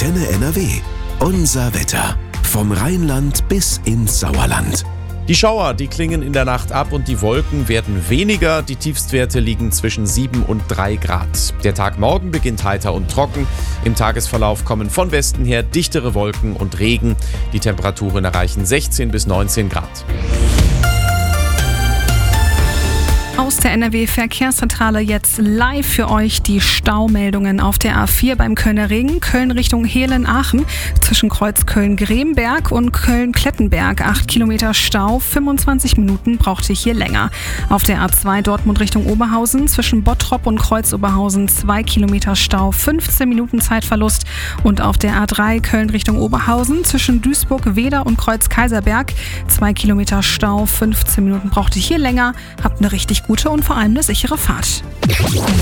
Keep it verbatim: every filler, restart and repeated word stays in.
Antenne N R W. Unser Wetter. Vom Rheinland bis ins Sauerland. Die Schauer, die klingen in der Nacht ab und die Wolken werden weniger. Die Tiefstwerte liegen zwischen sieben und drei Grad. Der Tag morgen beginnt heiter und trocken. Im Tagesverlauf kommen von Westen her dichtere Wolken und Regen. Die Temperaturen erreichen sechzehn bis neunzehn Grad. Aus der N R W-Verkehrszentrale jetzt live für euch die Staumeldungen auf der A vier beim Kölner Ring, Köln Richtung Hehlen-Aachen, zwischen Kreuz Köln-Gremberg und Köln-Klettenberg. acht Kilometer Stau, fünfundzwanzig Minuten braucht ihr hier länger. Auf der A zwei Dortmund Richtung Oberhausen, zwischen Bottrop und Kreuz Oberhausen, zwei Kilometer Stau, fünfzehn Minuten Zeitverlust. Und auf der A drei Köln Richtung Oberhausen, zwischen Duisburg-Weder und Kreuz Kaiserberg, zwei Kilometer Stau, fünfzehn Minuten braucht ihr hier länger. Habt eine richtig gute und vor allem eine sichere Fahrt.